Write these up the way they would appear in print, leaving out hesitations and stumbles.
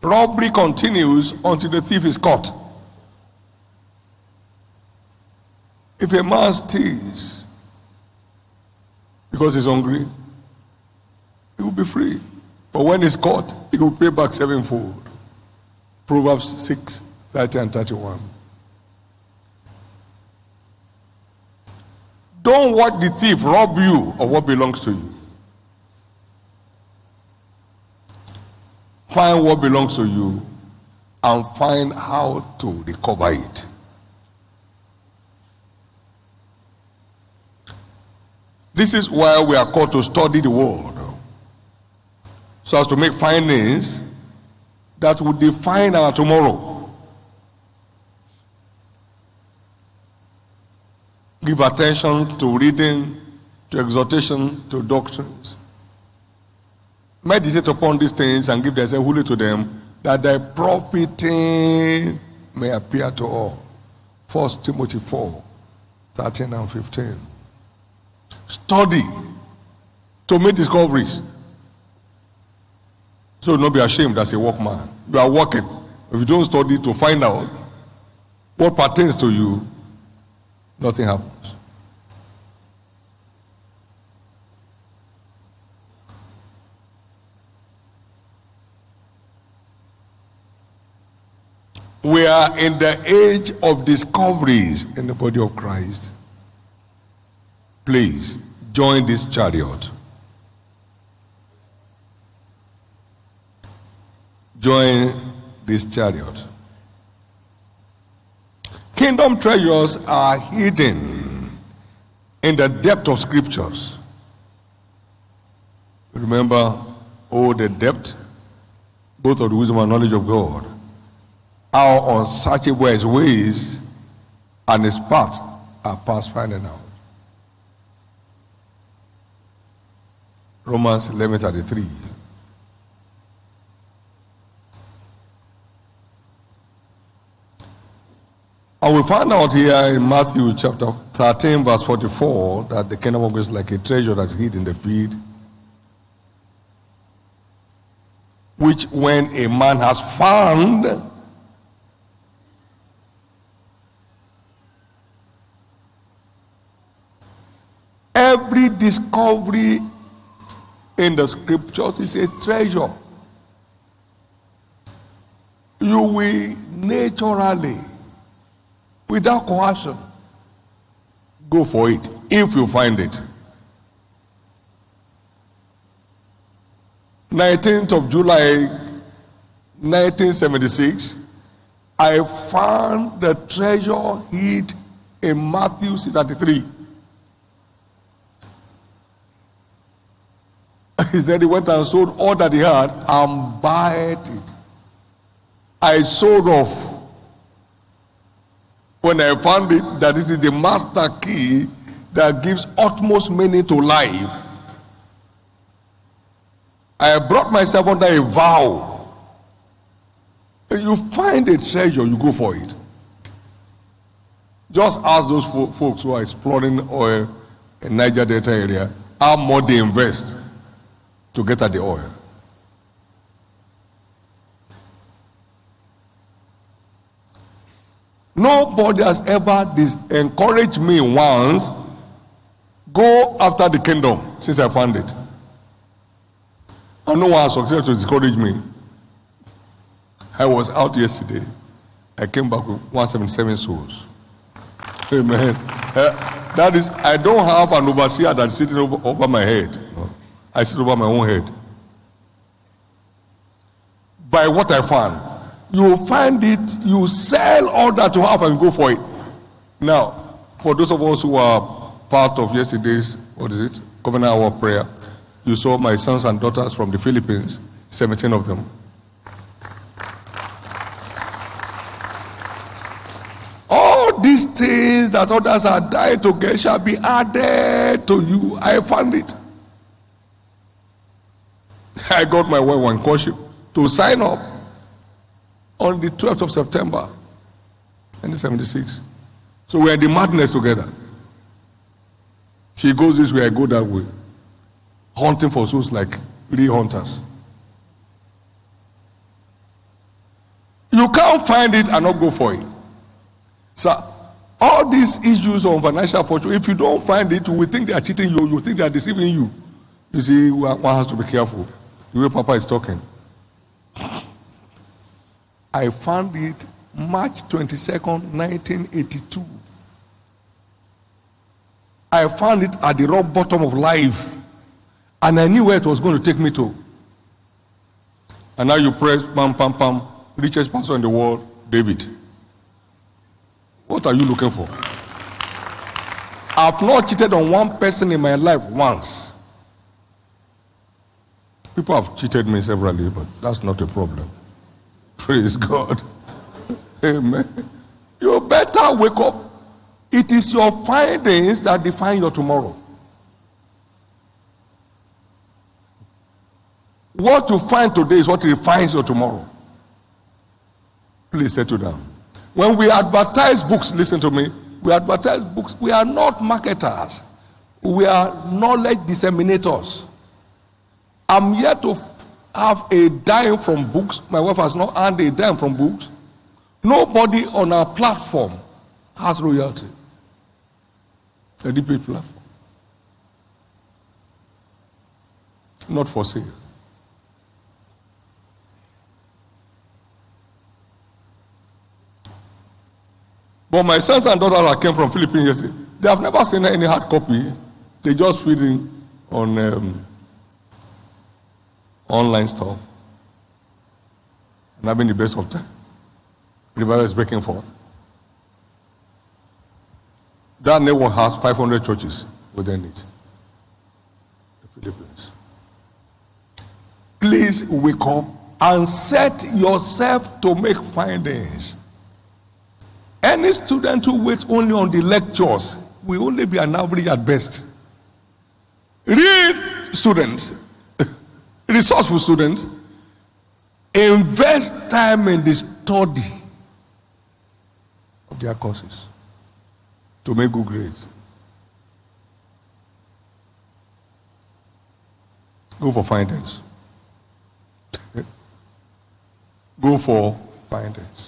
Robbery continues until the thief is caught. If a man steals because he's hungry, he will be free. But when he's caught, he will pay back sevenfold. Proverbs 6:30 and 31. Don't watch the thief rob you of what belongs to you. Find what belongs to you and find how to recover it. This is why we are called to study the word, so as to make findings that will define our tomorrow. Give attention to reading, to exhortation, to doctrines. Meditate upon these things and give thyself wholly to them, that thy profiting may appear to all. 1 Timothy 4:13 and 15. Study to make discoveries. So don't be ashamed as a workman. You are working. If you don't study to find out what pertains to you, nothing happens. We are in the age of discoveries in the body of Christ. Please join this chariot. Join this chariot. Kingdom treasures are hidden in the depth of scriptures. Remember, the depth, both of the wisdom and knowledge of God. How unsearchable his ways, and his paths are past finding out. Romans 11:33. And we find out here in Matthew chapter 13 verse 44 that the kingdom of God is like a treasure that's hid in the field, which when a man has found, every discovery in the scriptures is a treasure. You will naturally, without coercion, go for it if you find it. 19th of July 1976, I found the treasure hid in Matthew 6:33. He said he went and sold all that he had and bought it. I sold off. When I found it, that this is the master key that gives utmost meaning to life, I brought myself under a vow. You find a treasure, you go for it. Just ask those folks who are exploring oil in Niger Delta area how much they invest to get at the oil. Nobody has ever encouraged me once, go after the kingdom, since I found it. And no one has succeeded to discourage me. I was out yesterday. I came back with 177 souls. Amen. That is, I don't have an overseer that's sitting over my head. No. I sit over my own head. By what I found, you find it, you sell all that you have and go for it. Now, for those of us who are part of yesterday's, Covenant Hour prayer, you saw my sons and daughters from the Philippines, 17 of them. All these things that others are dying to get shall be added to you. I found it. I got my wife one courtship to sign up on the 12th of September 1976. So we are in the madness together. She goes this way, I go that way. Hunting for souls like 3 hunters. don't find it, I not go for it. So all these issues on financial fortune, if you don't find it, you will think they are cheating you, you think they are deceiving you. You see, one has to be careful. The way Papa is talking. I found it March 22nd, 1982. I found it at the rock bottom of life. And I knew where it was going to take me to. And now you press, pam, pam, pam, richest person in the world, David. What are you looking for? I've not cheated on one person in my life once. People have cheated me severally, but that's not a problem. Praise God. Amen. You better wake up. It is your findings that define your tomorrow. What you find today is what defines your tomorrow. Please settle down. When we advertise books, listen to me, we advertise books. We are not marketers. We are knowledge disseminators. I'm yet to have a dime from books. My wife has not earned a dime from books. Nobody on our platform has royalty. The DP platform. Not for sale. But my sons and daughters that came from Philippines yesterday, they have never seen any hard copy. They just read it on online stuff. And having the best of time. Revival is breaking forth. That network has 500 churches within it. The Philippines. Please wake up and set yourself to make findings. Any student who waits only on the lectures will only be an average at best. Read students, resourceful students, invest time in the study of their courses to make good grades. Go for findings. Go for findings.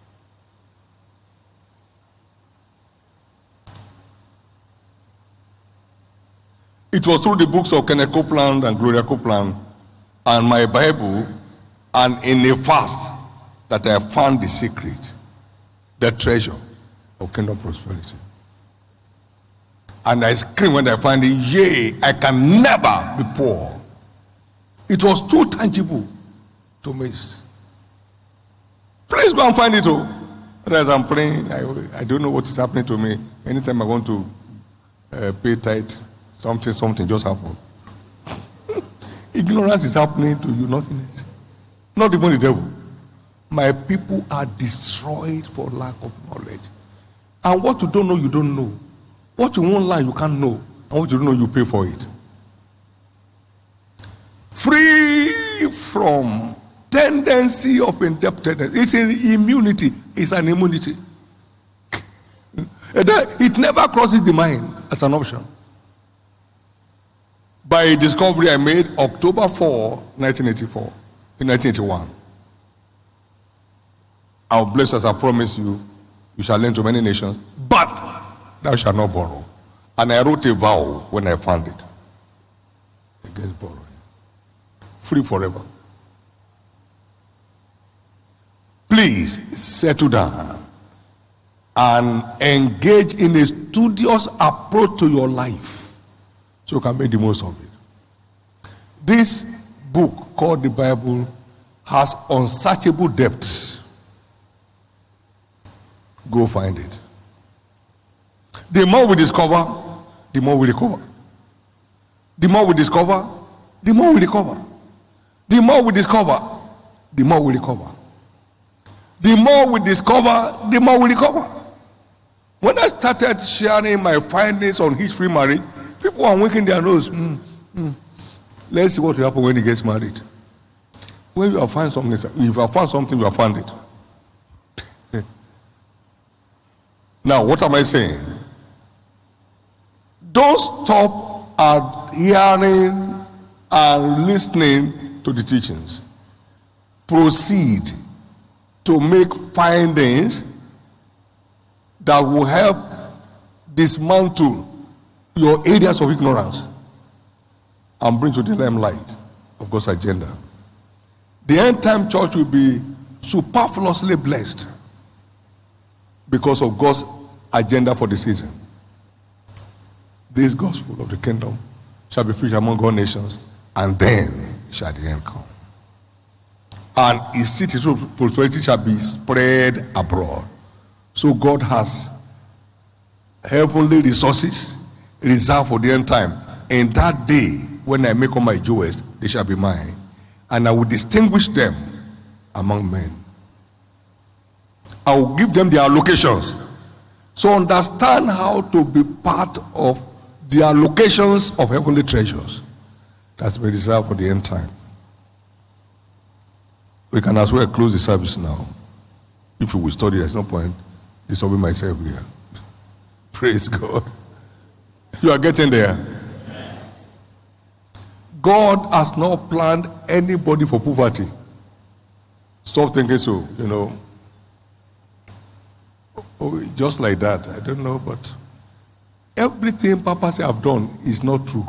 It was through the books of Kenneth Copeland and Gloria Copeland and my Bible and in a fast that I found the secret, the treasure of kingdom prosperity. And I screamed when I found it, yea, I can never be poor. It was too tangible to miss. Please go and find it all. As I'm praying, I don't know what is happening to me. Anytime I want to pay tithe, something just happened. Ignorance is happening to you, nothing else. Not even the devil. My people are destroyed for lack of knowledge. And what you don't know, you don't know. What you won't learn, you can't know. And what you don't know, you pay for it. Free from tendency of indebtedness. It's an immunity. It's an immunity. It never crosses the mind as an option. By a discovery I made October 4, 1984, in 1981. I'll bless as I promise you, you shall lend to many nations, but thou shalt not borrow. And I wrote a vow when I found it against borrowing. Free forever. Please settle down and engage in a studious approach to your life so you can make the most of it. This book called the Bible has unsearchable depths. Go find it. The more we discover, the more we recover. The more we discover, the more we recover. The more we discover, the more we recover. The more we discover, the more we recover. When I started sharing my findings on history marriage, people are winking their nose. Let's see what will happen when he gets married. When you have found something, if you have found something, you have found it. Now, what am I saying? Don't stop at hearing and listening to the teachings. Proceed to make findings that will help dismantle your areas of ignorance and bring to the limelight of God's agenda. The end time church will be superfluously blessed because of God's agenda for the season. This gospel of the kingdom shall be preached among all nations, and then shall the end come. And his cities of prosperity shall be spread abroad. So God has heavenly resources reserved for the end time. In that day, when I make all my jewels, they shall be mine. And I will distinguish them among men. I will give them their allocations. So understand how to be part of the allocations of heavenly treasures that's been reserved for the end time. We can as well close the service now. If you will study, there's no point disturbing myself here. Praise God. You are getting there. God has not planned anybody for poverty. Stop thinking so, Oh, just like that. I don't know, but everything Papa said I've done is not true.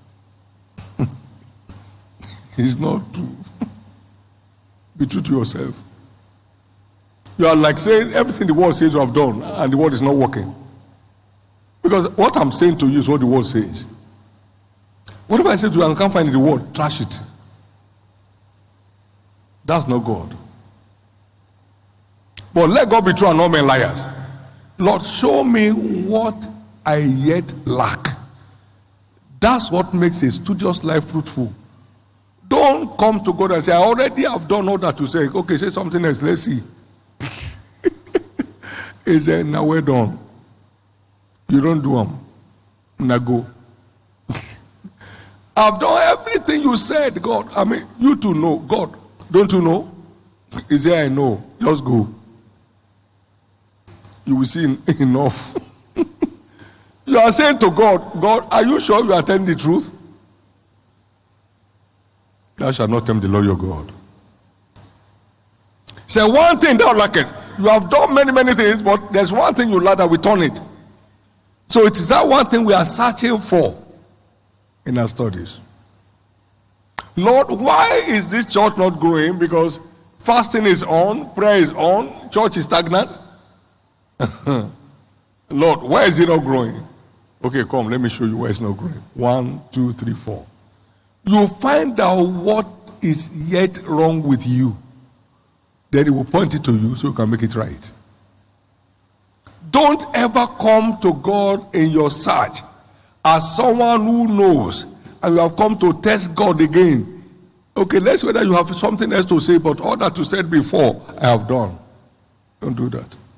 It's not true. Be true to yourself. You are like saying everything the world says you have done, and the world is not working. Because what I'm saying to you is what the world says. What if I say to you, I can't find it in the world? Trash it. That's not God. But let God be true and all men liars. Lord, show me what I yet lack. That's what makes a studious life fruitful. Don't come to God and say, I already have done all that to say. Okay, say something else. Let's see. He said, now we're done. You don't do them. Now go. I've done everything you said, God. I mean, you to know. God, don't you know? He said, I know. Just go. You will see enough. You are saying to God, God, are you sure you are telling the truth? Thou shalt not tempt the Lord your God. Say one thing thou lackest. You have done many, many things, but there's one thing you lack that we turn it. So it is that one thing we are searching for in our studies. Lord, why is this church not growing? Because fasting is on, prayer is on, church is stagnant. Lord, why is it not growing? Okay, come, let me show you why it's not growing. 1, 2, 3, 4. You find out what is yet wrong with you. Then it will point it to you so you can make it right. Don't ever come to God in your search as someone who knows and you have come to test God again. Okay, let's say that you have something else to say, but all that you said before, I have done. Don't do that.